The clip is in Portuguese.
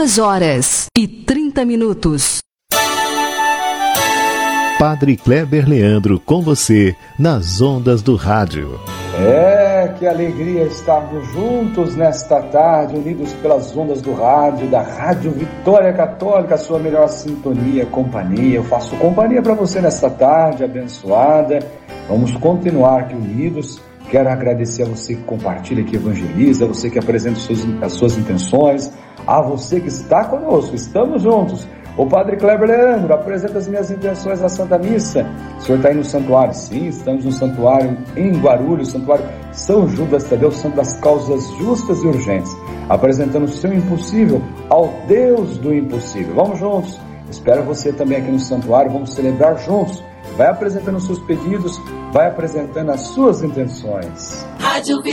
2h30. Padre Kleber Leandro com você nas ondas do rádio. Que alegria estarmos juntos nesta tarde, unidos pelas ondas do rádio, da Rádio Vitória Católica, a sua melhor sintonia, companhia. Eu faço companhia para você nesta tarde abençoada. Vamos continuar aqui unidos. Quero agradecer a você que compartilha, que evangeliza, a você que apresenta as suas intenções, a você que está conosco. Estamos juntos. O Padre Kleber Leandro apresenta as minhas intenções à Santa Missa. O senhor está aí no santuário? Sim, estamos no santuário em Guarulhos, santuário São Judas Tadeu, santo das causas justas e urgentes, apresentando o seu impossível ao Deus do impossível. Vamos juntos. Espero você também aqui no santuário, vamos celebrar juntos. Vai apresentando os seus pedidos, vai apresentando as suas intenções. Rádio